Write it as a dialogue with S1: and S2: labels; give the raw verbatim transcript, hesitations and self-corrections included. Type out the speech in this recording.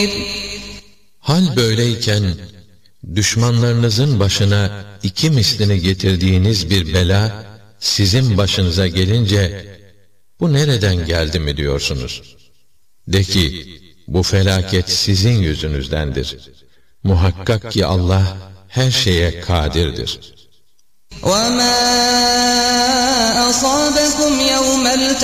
S1: Hal böyleyken düşmanlarınızın başına iki mislini getirdiğiniz bir bela sizin başınıza gelince bu nereden geldi mi diyorsunuz? De ki bu felaket sizin yüzünüzdendir. Muhakkak ki Allah her şeye kadirdir.
S2: وَمَا أَصَابَكُمْ يَوْمَ